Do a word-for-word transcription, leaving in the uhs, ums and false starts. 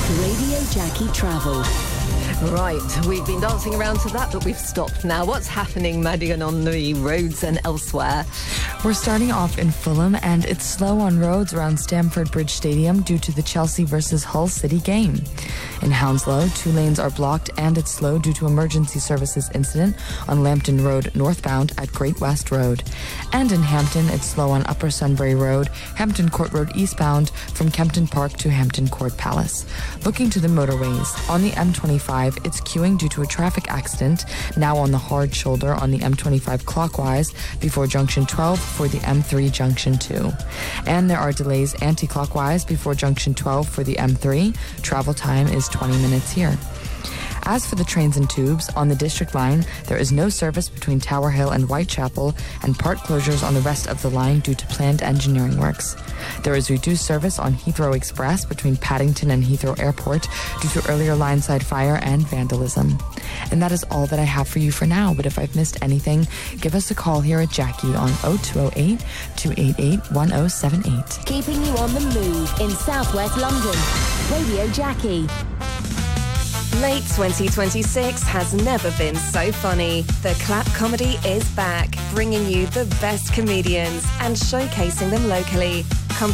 Radio Jackie Travel. Right, we've been dancing around to that, but we've stopped now. What's happening, Madigan, on the roads and elsewhere? We're starting off in Fulham, and it's slow on roads around Stamford Bridge Stadium due to the Chelsea versus Hull City game. In Hounslow, two lanes are blocked, and it's slow due to emergency services incident on Lambton Road northbound at Great West Road. And in Hampton, it's slow on Upper Sunbury Road, Hampton Court Road eastbound from Kempton Park to Hampton Court Palace. Looking to the motorways, on the M twenty-five, it's queuing due to a traffic accident, now on the hard shoulder on the M twenty-five clockwise before junction twelve for the M three junction two. And there are delays anti-clockwise before junction twelve for the M three. Travel time is twenty minutes here. As for the trains and tubes, on the District Line, there is no service between Tower Hill and Whitechapel and part closures on the rest of the line due to planned engineering works. There is reduced service on Heathrow Express between Paddington and Heathrow Airport due to earlier lineside fire and vandalism. And that is all that I have for you for now, but if I've missed anything, give us a call here at Jackie on oh two oh eight, two eight eight, one oh seven eight. Keeping you on the move in southwest London. Radio Jackie. Late twenty twenty-six has never been so funny. The Clap Comedy is back, bringing you the best comedians and showcasing them locally.